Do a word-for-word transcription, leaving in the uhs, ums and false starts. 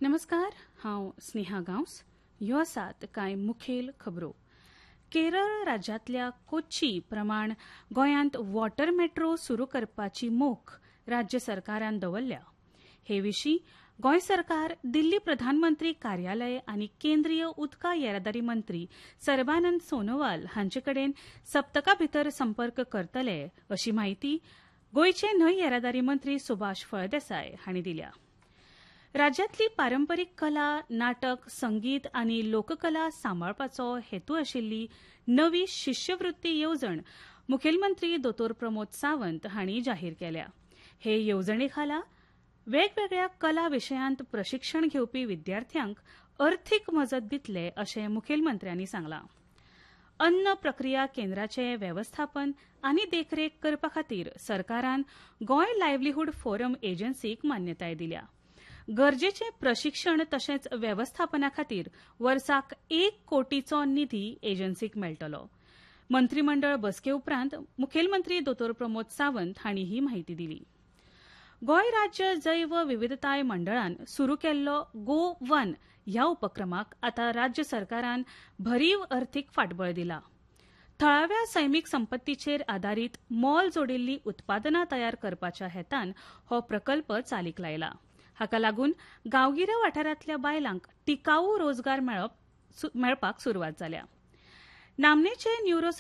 नमस्कार, हांव स्नेहा गांवस. ह्यो आसात कांय मुखेल खबरो. केरळ राज्यांतल्या कोच्ची प्रमाण गोंयांत वॉटर मेट्रो सुरू करपाची मोख राज्य सरकारान दवरल्या. हे विशीं गोंय सरकार दिल्ली प्रधानमंत्री कार्यालय आनी केंद्रीय उदका येरादारी मंत्री सर्बानंद सोनोवाल हांचे कडेन सप्तका भितर संपर्क करतले अशी म्हायती गोंयचे न्हंय येरादारी मंत्री सुभाष फळदेसाय हांणी दिल्या. राज्यांतली पारंपरीक कला, नाटक, संगीत आनी लोककला सांबाळपाचो हेतू आशिल्ली नवी शिश्यवृत्ती येवजण मुखेलमंत्री दोतोर प्रमोद सावंत हांणी जाहीर केल्या. हे येवजणे खाला वेगवेगळ्या कला विशयांत प्रशिक्षण घेवपी विद्यार्थ्यांक अर्थीक मजत दितले अशें मुखेलमंत्र्यांनी सांगलां. अन्न प्रक्रिया केंद्राचे वेवस्थापन आनी देखरेख करपा खातीर सरकारान गोंय लायव्हलीहूड फोरम एजन्सीक मान्यताय दिल्या. गरजेचें प्रशिक्षण तशेंच वेवस्थापना खातीर वर्साक एक कोटीचो निधी एजन्सीक मेळटलो. मंत्रीमंडळ बसके उपरांत मुखेलमंत्री दोतोर प्रमोद सावंत हांणी ही म्हायती दिली. गोंय राज्य जैव विविधताय मंडळान सुरू केल्लो गो वन ह्या उपक्रमाक आतां राज्य सरकारान भरीव अर्थीक फाटबळ दिला. थळाव्या सैमीक संपत्तीचेर आदारीत मोल जोडिल्ली उत्पादनां तयार करपाच्या हेतान हो प्रकल्प चालीक लायला. हाका लागून गांवगिऱ्या वाठारांतल्या बायलांक टिकाऊ रोजगार मेळप मेळपाक सुरवात जाल्या. नामनेचे न्यूरो